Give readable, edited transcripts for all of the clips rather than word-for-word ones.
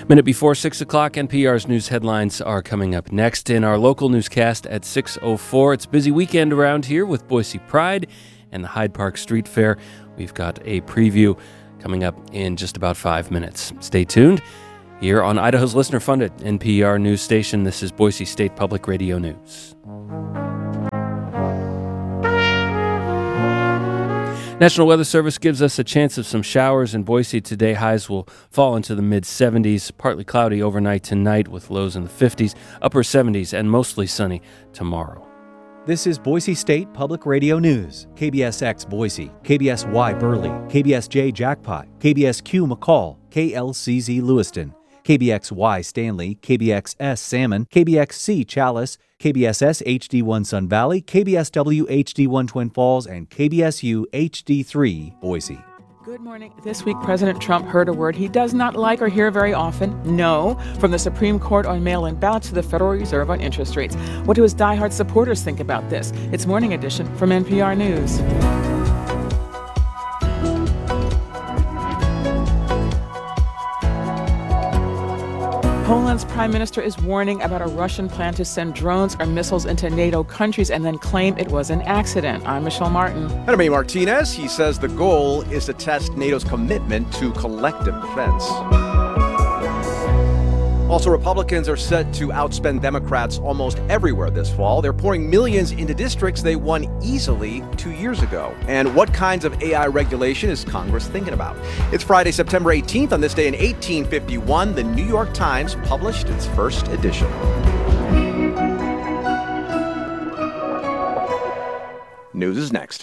Minute before 6 o'clock, NPR's news headlines are coming up next in our local newscast at 6:04. It's a busy weekend around here with Boise Pride and the Hyde Park Street Fair. We've got a preview coming up in just about 5 minutes. Stay tuned. Here on Idaho's listener-funded NPR news station, this is Boise State Public Radio News. National Weather Service gives us a chance of some showers in Boise today. Highs will fall into the mid-70s, partly cloudy overnight tonight with lows in the 50s, upper 70s, and mostly sunny tomorrow. This is Boise State Public Radio News. KBSX Boise, KBSY Burley, KBSJ Jackpot, KBSQ McCall, KLCZ Lewiston, KBXY Stanley, KBXS Salmon, KBXC Chalice, KBSS HD1 Sun Valley, KBSW HD1 Twin Falls, and KBSU HD3 Boise. Good morning. This week, President Trump heard a word he does not like or hear very often, no, from the Supreme Court on mail-in ballots to the Federal Reserve on interest rates. What do his diehard supporters think about this? It's Morning Edition from NPR News. Poland's prime minister is warning about a Russian plan to send drones or missiles into NATO countries and then claim it was an accident. I'm Michelle Martin. And I'm Amy Martinez. He says the goal is to test NATO's commitment to collective defense. Also, Republicans are set to outspend Democrats almost everywhere this fall. They're pouring millions into districts they won easily 2 years ago. And what kinds of AI regulation is Congress thinking about? It's Friday, September 18th. On this day in 1851, the New York Times published its first edition. News is next.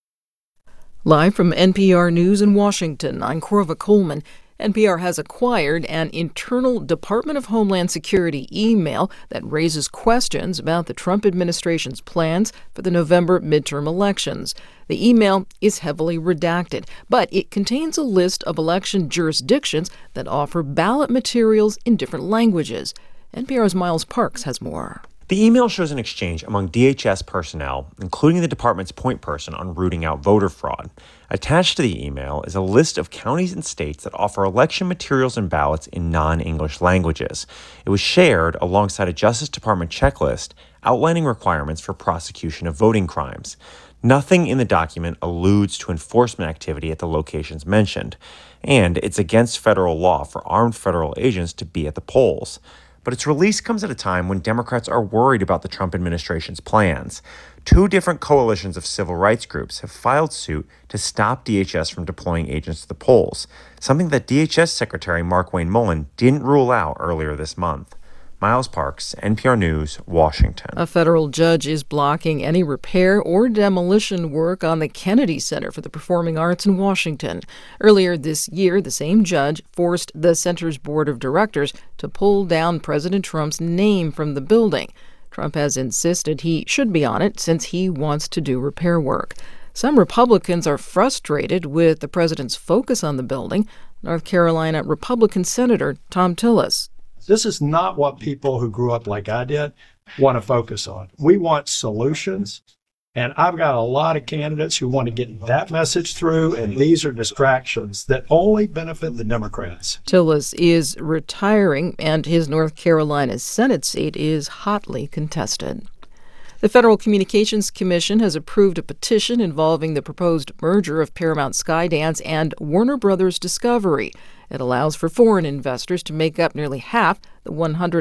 Live from NPR News in Washington, I'm Corva Coleman. NPR has acquired an internal Department of Homeland Security email that raises questions about the Trump administration's plans for the November midterm elections. The email is heavily redacted, but it contains a list of election jurisdictions that offer ballot materials in different languages. NPR's Miles Parks has more. The email shows an exchange among DHS personnel, including the department's point person on rooting out voter fraud. Attached to the email is a list of counties and states that offer election materials and ballots in non-English languages. It was shared alongside a Justice Department checklist outlining requirements for prosecution of voting crimes. Nothing in the document alludes to enforcement activity at the locations mentioned, and it's against federal law for armed federal agents to be at the polls. But its release comes at a time when Democrats are worried about the Trump administration's plans. 2 different coalitions of civil rights groups have filed suit to stop DHS from deploying agents to the polls, something that DHS Secretary Markwayne Mullin didn't rule out earlier this month. Miles Parks, NPR News, Washington. A federal judge is blocking any repair or demolition work on the Kennedy Center for the Performing Arts in Washington. Earlier this year, the same judge forced the center's board of directors to pull down President Trump's name from the building. Trump has insisted he should be on it since he wants to do repair work. Some Republicans are frustrated with the president's focus on the building. North Carolina Republican Senator Thom Tillis. This is not what people who grew up like I did want to focus on. We want solutions, and I've got a lot of candidates who want to get that message through, and these are distractions that only benefit the Democrats. Tillis is retiring, and his North Carolina Senate seat is hotly contested. The Federal Communications Commission has approved a petition involving the proposed merger of Paramount Skydance and Warner Brothers Discovery. It allows for foreign investors to make up nearly half the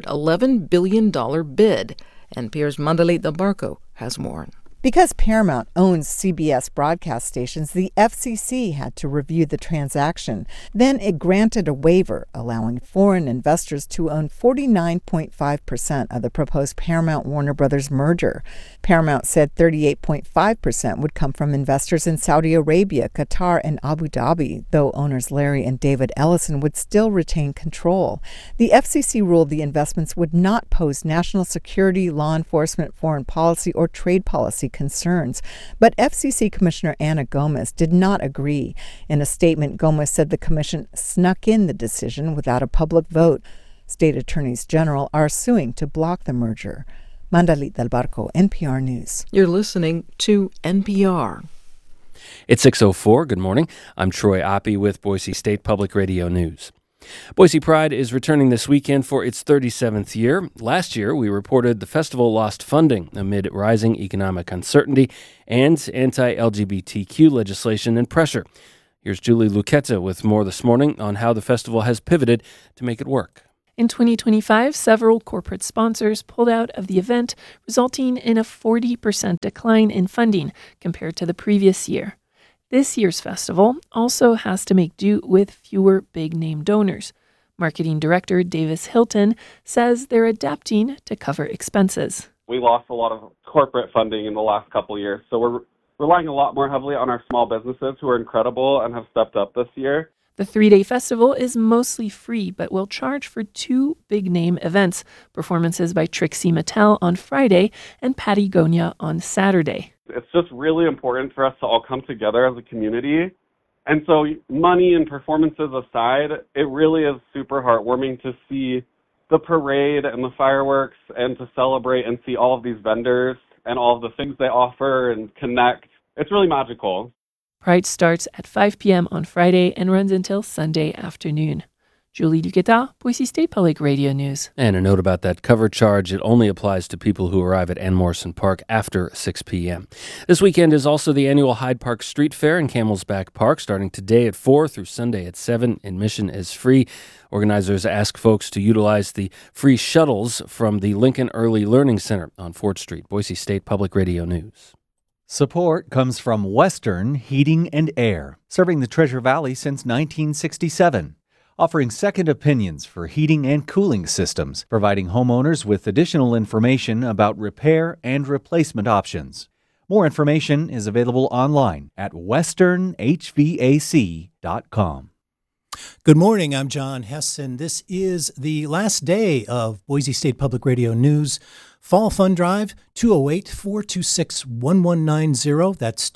$111 billion bid. NPR's Mandalit Del Barco has more. Because Paramount owns CBS broadcast stations, the FCC had to review the transaction. Then it granted a waiver, allowing foreign investors to own 49.5% of the proposed Paramount-Warner Brothers merger. Paramount said 38.5% would come from investors in Saudi Arabia, Qatar, and Abu Dhabi, though owners Larry and David Ellison would still retain control. The FCC ruled the investments would not pose national security, law enforcement, foreign policy, or trade policy concerns. But FCC Commissioner Ana Gomez did not agree. In a statement, Gomez said the commission snuck in the decision without a public vote. State attorneys general are suing to block the merger. Mandalit Del Barco, NPR News. You're listening to NPR. It's 6:04. Good morning. I'm Troy Oppie with Boise State Public Radio News. Boise Pride is returning this weekend for its 37th year. Last year, we reported the festival lost funding amid rising economic uncertainty and anti-LGBTQ legislation and pressure. Here's Julie Luquetta with more this morning on how the festival has pivoted to make it work. In 2025, several corporate sponsors pulled out of the event, resulting in a 40% decline in funding compared to the previous year. This year's festival also has to make do with fewer big-name donors. Marketing director Davis Hilton says they're adapting to cover expenses. We lost a lot of corporate funding in the last couple of years, so we're relying a lot more heavily on our small businesses who are incredible and have stepped up this year. The 3-day festival is mostly free, but will charge for 2 big-name events, performances by Trixie Mattel on Friday and Patty Gonia on Saturday. It's just really important for us to all come together as a community. And so money and performances aside, it really is super heartwarming to see the parade and the fireworks and to celebrate and see all of these vendors and all of the things they offer and connect. It's really magical. Pride starts at 5 p.m. on Friday and runs until Sunday afternoon. Julie Luquetta, Boise State Public Radio News. And a note about that cover charge, it only applies to people who arrive at Ann Morrison Park after 6 p.m. This weekend is also the annual Hyde Park Street Fair in Camelback Park, starting today at 4 through Sunday at 7. Admission is free. Organizers ask folks to utilize the free shuttles from the Lincoln Early Learning Center on Fort Street. Boise State Public Radio News. Support comes from Western Heating and Air, serving the Treasure Valley since 1967. Offering second opinions for heating and cooling systems, providing homeowners with additional information about repair and replacement options. More information is available online at westernhvac.com. Good morning, I'm John Hess, and this is the last day of Boise State Public Radio News Fall Fund Drive, 208-426-1190. That's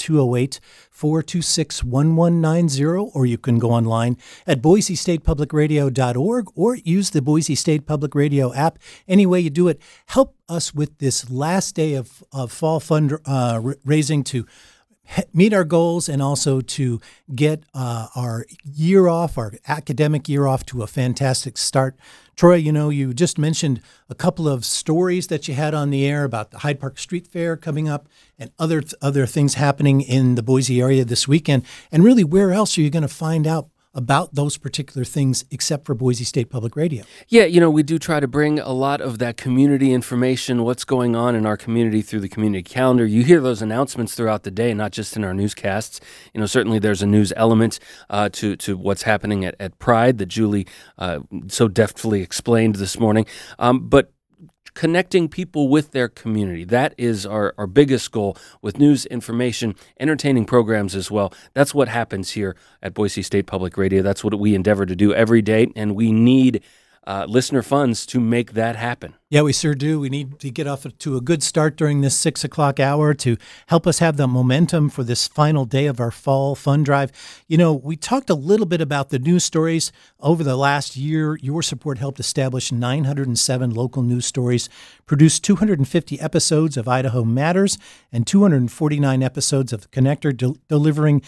208-426-1190, or you can go online at boisestatepublicradio.org or use the Boise State Public Radio app. Any way you do it, help us with this last day of fall fund raising to meet our goals and also to get our year off, our academic year off to a fantastic start. Troy, you just mentioned a couple of stories that you had on the air about the Hyde Park Street Fair coming up and other things happening in the Boise area this weekend. And really, where else are you going to find out about those particular things except for Boise State Public Radio? Yeah, we do try to bring a lot of that community information, what's going on in our community through the community calendar. You hear those announcements throughout the day, not just in our newscasts. Certainly there's a news element to what's happening at Pride that Julie so deftly explained this morning. But connecting people with their community. That is our biggest goal with news, information, entertaining programs as well. That's what happens here at Boise State Public Radio. That's what we endeavor to do every day, and we need listener funds to make that happen. Yeah, we sure do. We need to get off to a good start during this 6 o'clock hour to help us have the momentum for this final day of our fall fund drive. We talked a little bit about the news stories over the last year. Your support helped establish 907 local news stories, produced 250 episodes of Idaho Matters, and 249 episodes of The Connector, delivering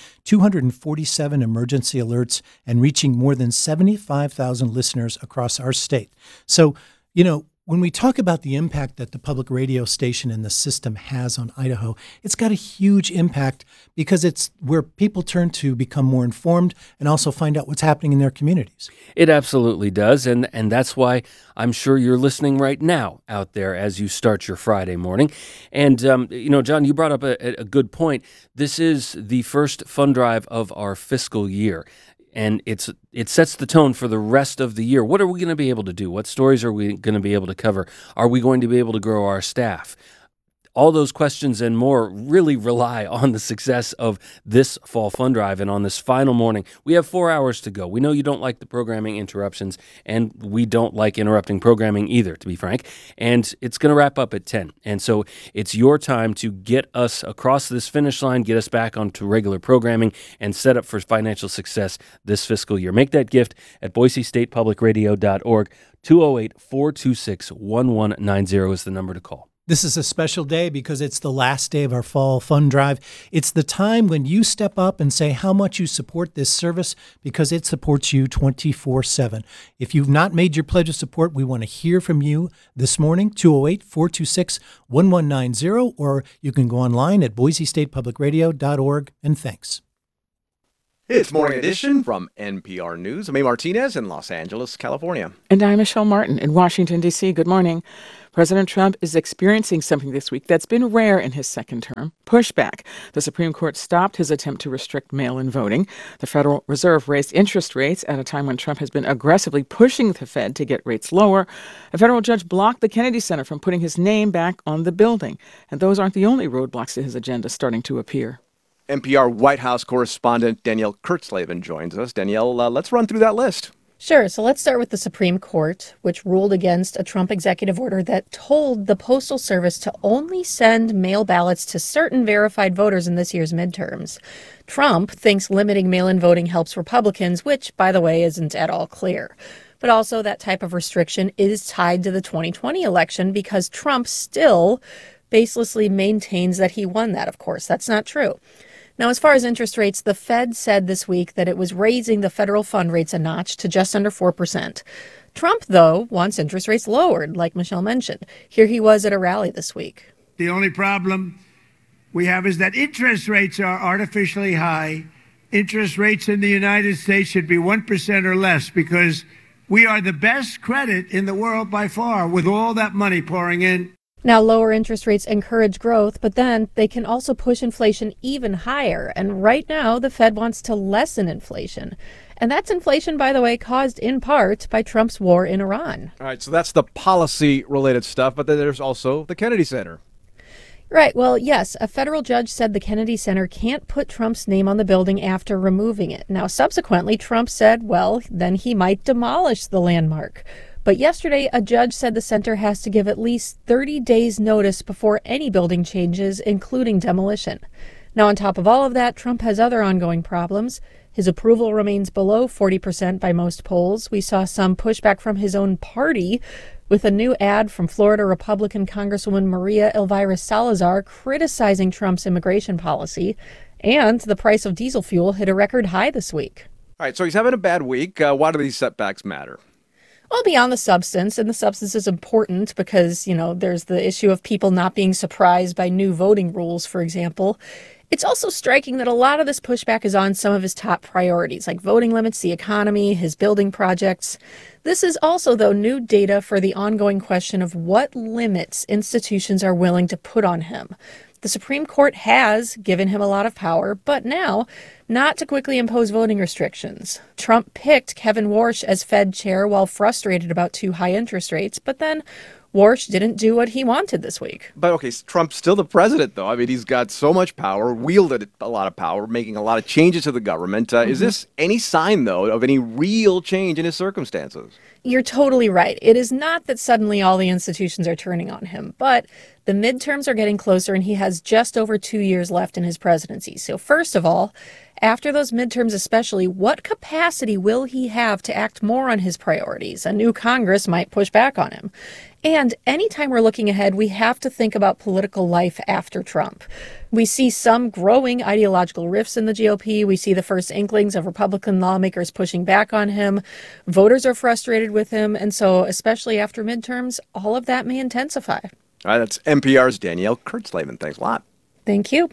247 emergency alerts and reaching more than 75,000 listeners across our state. So, when we talk about the impact that the public radio station and the system has on Idaho, it's got a huge impact because it's where people turn to become more informed and also find out what's happening in their communities. It absolutely does, and that's why I'm sure you're listening right now out there as you start your Friday morning. And, John, you brought up a good point. This is the first fund drive of our fiscal year. And it sets the tone for the rest of the year. What are we going to be able to do? What stories are we going to be able to cover? Are we going to be able to grow our staff? All those questions and more really rely on the success of this fall fund drive. And on this final morning, we have 4 hours to go. We know you don't like the programming interruptions, and we don't like interrupting programming either, to be frank. And it's going to wrap up at 10. And so it's your time to get us across this finish line, get us back onto regular programming, and set up for financial success this fiscal year. Make that gift at boisestatepublicradio.org. 208-426-1190 is the number to call. This is a special day because it's the last day of our fall fund drive. It's the time when you step up and say how much you support this service because it supports you 24/7. If you've not made your pledge of support, we want to hear from you this morning, 208-426-1190, or you can go online at boisestatepublicradio.org, and thanks. It's Morning Edition from NPR News. I'm A. Martinez in Los Angeles, California. And I'm Michelle Martin in Washington, D.C. Good morning. President Trump is experiencing something this week that's been rare in his second term: pushback. The Supreme Court stopped his attempt to restrict mail-in voting. The Federal Reserve raised interest rates at a time when Trump has been aggressively pushing the Fed to get rates lower. A federal judge blocked the Kennedy Center from putting his name back on the building. And those aren't the only roadblocks to his agenda starting to appear. NPR White House correspondent Danielle Kurtzleben joins us. Danielle, let's run through that list. Sure. So let's start with the Supreme Court, which ruled against a Trump executive order that told the Postal Service to only send mail ballots to certain verified voters in this year's midterms. Trump thinks limiting mail-in voting helps Republicans, which, by the way, isn't at all clear. But also that type of restriction is tied to the 2020 election because Trump still baselessly maintains that he won that, of course. That's not true. Now, as far as interest rates, the Fed said this week that it was raising the federal fund rates a notch to just under 4%. Trump, though, wants interest rates lowered, like Michelle mentioned. Here he was at a rally this week. The only problem we have is that interest rates are artificially high. Interest rates in the United States should be 1% or less because we are the best credit in the world by far with all that money pouring in. Now, lower interest rates encourage growth, but then they can also push inflation even higher. And right now, the Fed wants to lessen inflation. And that's inflation, by the way, caused in part by Trump's war in Iran. All right, so that's the policy-related stuff, but then there's also the Kennedy Center. Right. Well, yes, a federal judge said the Kennedy Center can't put Trump's name on the building after removing it. Now, subsequently, Trump said, well, then he might demolish the landmark. But yesterday, a judge said the center has to give at least 30 days notice before any building changes, including demolition. Now, on top of all of that, Trump has other ongoing problems. His approval remains below 40% by most polls. We saw some pushback from his own party with a new ad from Florida Republican Congresswoman Maria Elvira Salazar criticizing Trump's immigration policy. And the price of diesel fuel hit a record high this week. All right, so he's having a bad week. Why do these setbacks matter? Well, beyond the substance, and the substance is important because, there's the issue of people not being surprised by new voting rules, for example. It's also striking that a lot of this pushback is on some of his top priorities, like voting limits, the economy, his building projects. This is also, though, new data for the ongoing question of what limits institutions are willing to put on him. The Supreme Court has given him a lot of power, but now not to quickly impose voting restrictions. Trump picked Kevin Warsh as Fed chair while frustrated about too high interest rates, but then Warsh didn't do what he wanted this week. But okay, Trump's still the president, though. I mean, he's got so much power, wielded a lot of power, making a lot of changes to the government. Is this any sign, though, of any real change in his circumstances? You're totally right. It is not that suddenly all the institutions are turning on him, but the midterms are getting closer and he has just over 2 years left in his presidency. So first of all, after those midterms especially, what capacity will he have to act more on his priorities? A new Congress might push back on him. And anytime we're looking ahead, we have to think about political life after Trump. We see some growing ideological rifts in the GOP. We see the first inklings of Republican lawmakers pushing back on him. Voters are frustrated with him. And so, especially after midterms, all of that may intensify. All right, that's NPR's Danielle Kurtzleben. Thanks a lot. Thank you.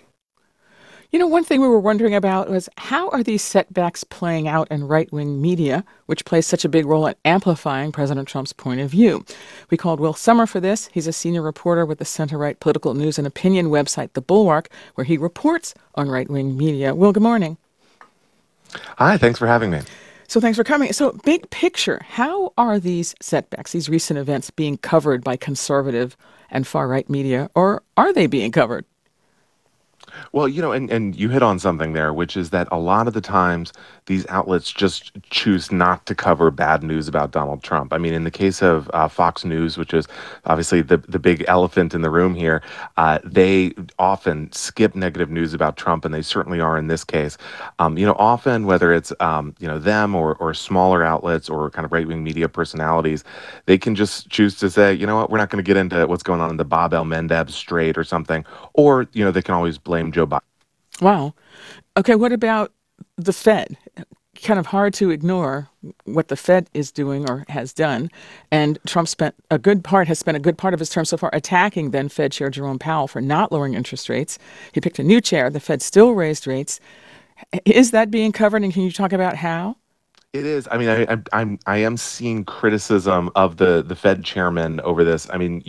One thing we were wondering about was how are these setbacks playing out in right-wing media, which plays such a big role in amplifying President Trump's point of view? We called Will Sommer for this. He's a senior reporter with the center-right political news and opinion website, The Bulwark, where he reports on right-wing media. Will, good morning. Hi, thanks for having me. So thanks for coming. So big picture, how are these setbacks, these recent events, being covered by conservative and far-right media, or are they being covered? Well, and you hit on something there, which is that a lot of the times these outlets just choose not to cover bad news about Donald Trump. I mean, in the case of Fox News, which is obviously the big elephant in the room here, they often skip negative news about Trump, and they certainly are in this case. Often whether it's them or smaller outlets or kind of right-wing media personalities, they can just choose to say, you know what, we're not going to get into what's going on in the Bab el-Mandeb Strait or something, or they can always blame Joe Biden. Wow. Okay, what about the Fed? Kind of hard to ignore what the Fed is doing or has done. And Trump has spent a good part of his term so far attacking then Fed Chair Jerome Powell for not lowering interest rates. He picked a new chair. The Fed still raised rates. Is that being covered? And can you talk about how? It is. I mean, I am seeing criticism of the Fed chairman over this. I mean,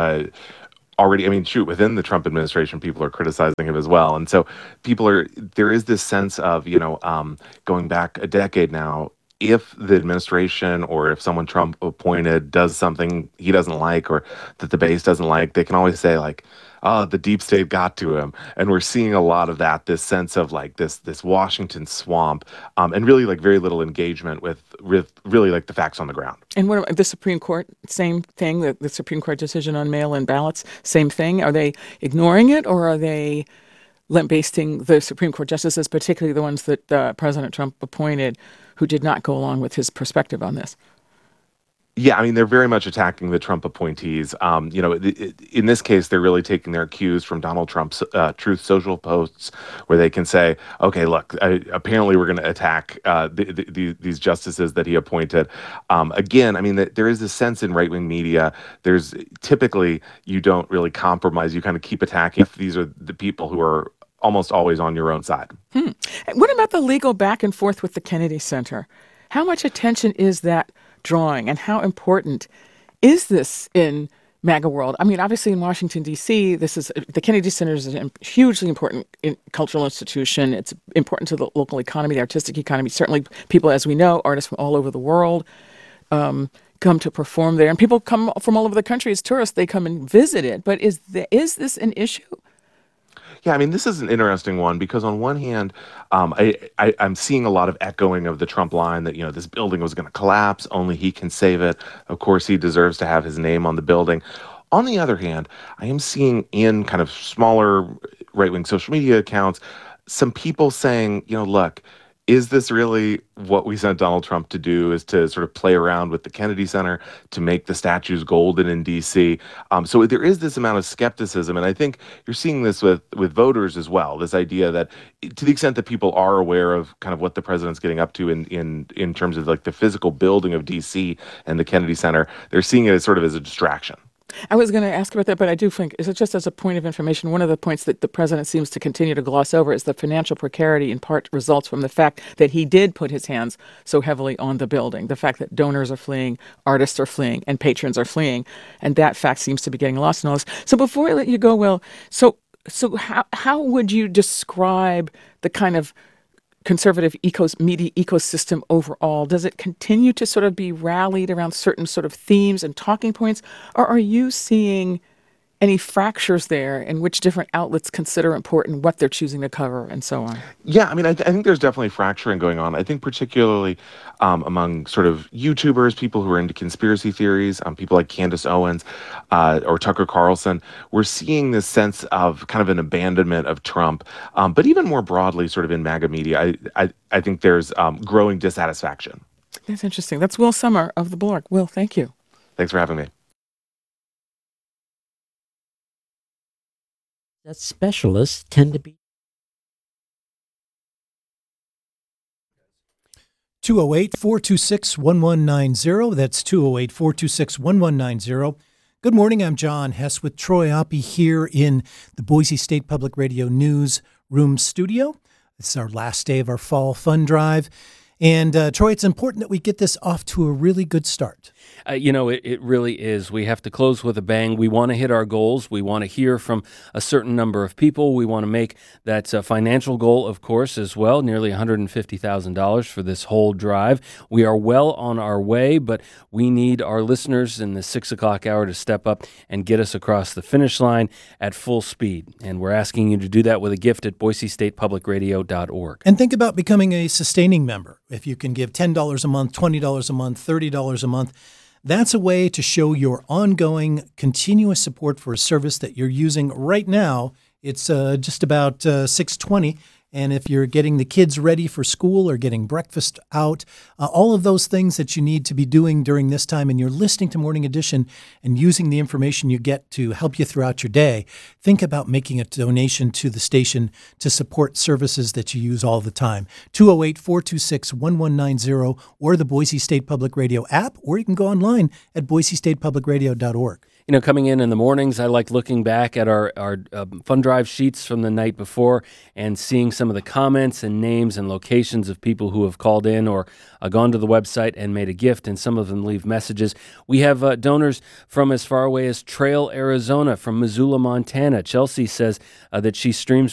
already, within the Trump administration, people are criticizing him as well. And so there is this sense of, going back a decade now, if the administration or if someone Trump appointed does something he doesn't like or that the base doesn't like, they can always say like, oh, the deep state got to him. And we're seeing a lot of that, this sense of like this Washington swamp, and really like very little engagement with really like the facts on the ground. And what about the Supreme Court? Same thing, the Supreme Court decision on mail-in ballots, same thing. Are they ignoring it, or are they basting the Supreme Court justices, particularly the ones that President Trump appointed, who did not go along with his perspective on this? Yeah, I mean, they're very much attacking the Trump appointees. In this case, they're really taking their cues from Donald Trump's Truth Social posts, where they can say, okay, look, apparently we're going to attack these justices that he appointed. Again, I mean, there is this sense in right-wing media, there's typically, you don't really compromise. You kind of keep attacking if these are the people who are almost always on your own side. What about the legal back and forth with the Kennedy Center? How much attention is that drawing, and how important is this in MAGA world? I mean, obviously in Washington, D.C., the Kennedy Center is a hugely important cultural institution. It's important to the local economy, the artistic economy. Certainly people, as we know, artists from all over the world come to perform there. And people come from all over the country as tourists. They come and visit it. But is this an issue? Yeah, I mean, this is an interesting one because on one hand, I'm seeing a lot of echoing of the Trump line that, this building was going to collapse, only he can save it. Of course, he deserves to have his name on the building. On the other hand, I am seeing in kind of smaller right-wing social media accounts, some people saying, look, is this really what we sent Donald Trump to do, is to sort of play around with the Kennedy Center to make the statues golden in D.C.? So there is this amount of skepticism, and I think you're seeing this with voters as well, this idea that to the extent that people are aware of kind of what the president's getting up to in terms of like the physical building of D.C. and the Kennedy Center, they're seeing it as sort of as a distraction. I was going to ask about that, but I do think, is it just as a point of information, one of the points that the president seems to continue to gloss over is the financial precarity in part results from the fact that he did put his hands so heavily on the building, the fact that donors are fleeing, artists are fleeing, and patrons are fleeing, and that fact seems to be getting lost in all this. So before I let you go, Will, so how would you describe the kind of conservative media ecosystem overall? Does it continue to sort of be rallied around certain sort of themes and talking points? Or are you seeing any fractures there in which different outlets consider important what they're choosing to cover and so on? Yeah, I mean, I think there's definitely fracturing going on. I think particularly among sort of YouTubers, people who are into conspiracy theories, people like Candace Owens or Tucker Carlson, we're seeing this sense of kind of an abandonment of Trump. But even more broadly, sort of in MAGA media, I think there's growing dissatisfaction. That's interesting. That's Will Sommer of The Blork. Will, thank you. Thanks for having me. That specialists tend to be 208-426-1190. That's 208-426-1190. Good morning. I'm John Hess with Troy Oppie here in the Boise State Public Radio Newsroom studio. This is our last day of our fall fund drive. And Troy, it's important that we get this off to a really good start. It really is. We have to close with a bang. We want to hit our goals. We want to hear from a certain number of people. We want to make that financial goal, of course, as well, nearly $150,000 for this whole drive. We are well on our way, but we need our listeners in the 6 o'clock hour to step up and get us across the finish line at full speed. And we're asking you to do that with a gift at BoiseStatePublicRadio.org. And think about becoming a sustaining member. If you can give $10 a month, $20 a month, $30 a month, that's a way to show your ongoing, continuous support for a service that you're using right now. It's just about 6:20. And if you're getting the kids ready for school or getting breakfast out, all of those things that you need to be doing during this time, and you're listening to Morning Edition and using the information you get to help you throughout your day, think about making a donation to the station to support services that you use all the time. 208-426-1190 or the Boise State Public Radio app, or you can go online at boisestatepublicradio.org. Coming in the mornings, I like looking back at our fund drive sheets from the night before and seeing some of the comments and names and locations of people who have called in or gone to the website and made a gift, and some of them leave messages. We have donors from as far away as Trail, Arizona, from Missoula, Montana. Chelsea says that she streams